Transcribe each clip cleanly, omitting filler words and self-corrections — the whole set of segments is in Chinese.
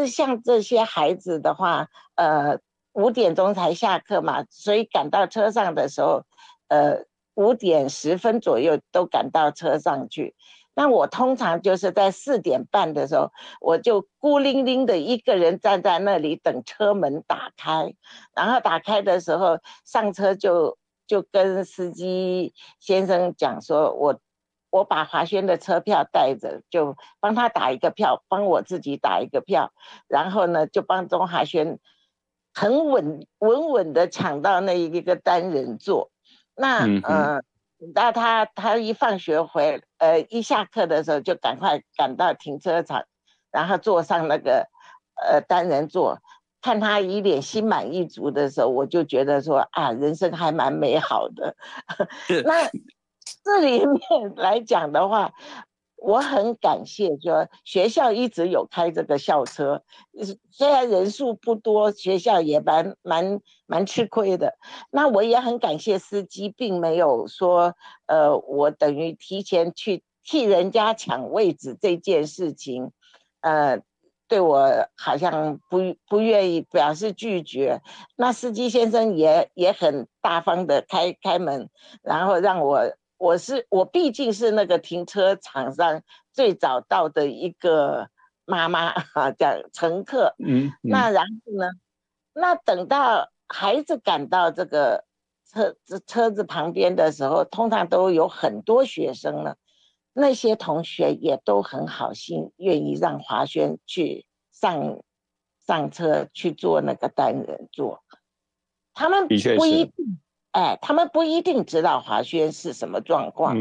是像这些孩子的话，5点钟才下课嘛，所以赶到车上的时候，5点10分左右都赶到车上去。那我通常就是在4点半的时候，我就孤零零的一个人站在那里等车门打开，然后打开的时候上车就跟司机先生讲说，我把华轩的车票带着，就帮他打一个票，帮我自己打一个票，然后呢就帮中华轩很稳的抢到那一个单人座。那那他一放学一下课的时候就赶快赶到停车场，然后坐上那个单人座。看他一脸心满意足的时候，我就觉得说啊，人生还蛮美好的。那这里面来讲的话，我很感谢，说学校一直有开这个校车，虽然人数不多，学校也蛮吃亏的。那我也很感谢司机，并没有说，我等于提前去替人家抢位置这件事情，对我好像不愿意表示拒绝。那司机先生也很大方的开门，然后让我毕竟是那个停车场上最早到的一个妈妈啊，讲乘客。那然后呢，那等到孩子赶到这个车子旁边的时候，通常都有很多学生了。那些同学也都很好心，愿意让华轩去上车去坐那个单人座。他们的确是， 他们不一定知道华轩是什么状况，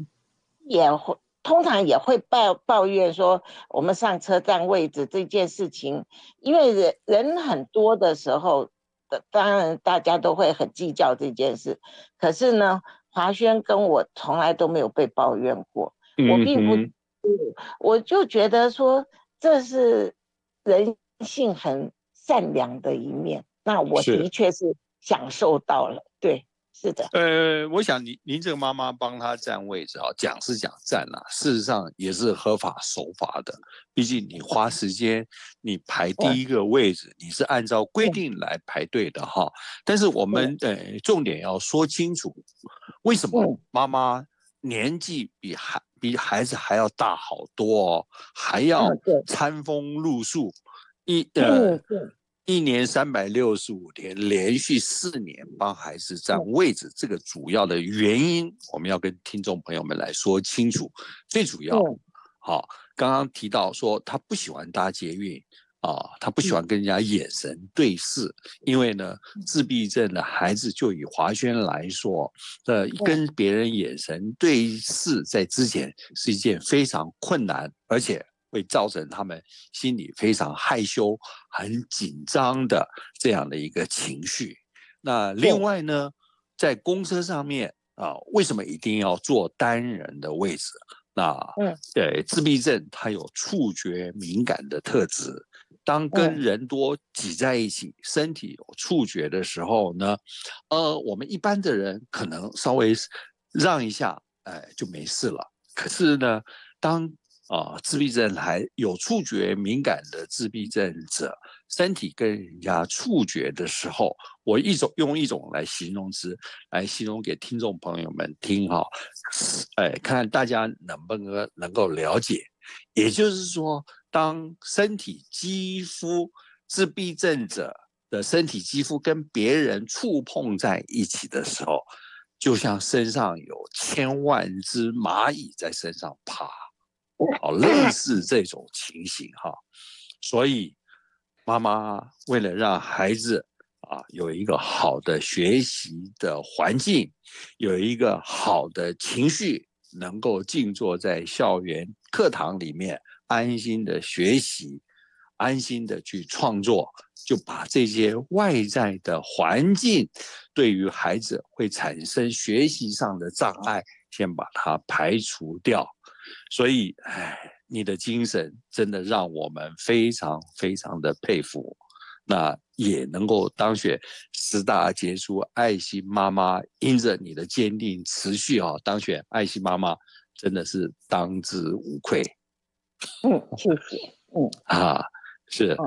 通常也会抱怨说，我们上车占位置这件事情，因为人很多的时候，当然大家都会很计较这件事。可是呢，华轩跟我从来都没有被抱怨过。我并不，我就觉得说这是人性很善良的一面。那我是。 的确是享受到了，对，是的。 我想您这个妈妈帮他占位置啊，讲是讲占啦，事实上也是合法守法的。毕竟你花时间，你排第一个位置，你是按照规定来排队的哈。但是我们重点要说清楚，为什么妈妈年纪比孩子还要大好多哦，还要餐风露宿，一年365天，连续4年帮孩子占位置，这个主要的原因，我们要跟听众朋友们来说清楚。最主要，好，刚刚提到说他不喜欢搭捷运啊，他不喜欢跟人家眼神对视，因为呢，自闭症的孩子就以华轩来说，跟别人眼神对视在之前是一件非常困难，而且会造成他们心里非常害羞、很紧张的这样的一个情绪。那另外呢，在公车上面啊，为什么一定要坐单人的位置？那自闭症它有触觉敏感的特质，当跟人多挤在一起，身体有触觉的时候呢，我们一般的人可能稍微让一下，就没事了。可是呢，当自闭症还有触觉敏感的自闭症者，身体跟人家触觉的时候，我用一种来形容词来形容给听众朋友们听哈，看大家能够了解。也就是说，当身体肌肤自闭症者的身体肌肤跟别人触碰在一起的时候，就像身上有千万只蚂蚁在身上爬。类似这种情形哈，所以妈妈为了让孩子有一个好的学习的环境，有一个好的情绪，能够静坐在校园课堂里面安心的学习，安心的去创作，就把这些外在的环境对于孩子会产生学习上的障碍，先把它排除掉。所以，你的精神真的让我们非常非常的佩服。那也能够当选10大杰出爱心妈妈，因着你的坚定持续当选爱心妈妈，真的是当之无愧。 谢谢。 是。